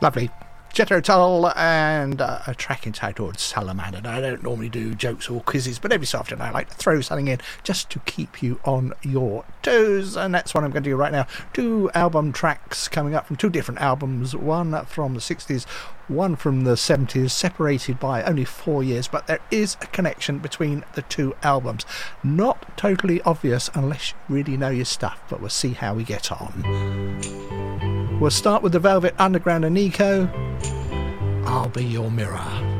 Lovely. Jethro Tull and a track entitled Salamander. Now, I don't normally do jokes or quizzes, but every so often I like to throw something in just to keep you on your toes, and that's what I'm going to do right now. 2 album tracks coming up from 2 different albums, one from the 60s, one from the 70s, separated by only 4 years, but there is a connection between the 2 albums. Not totally obvious unless you really know your stuff, but we'll see how we get on. We'll start with the Velvet Underground and Nico. I'll Be Your Mirror.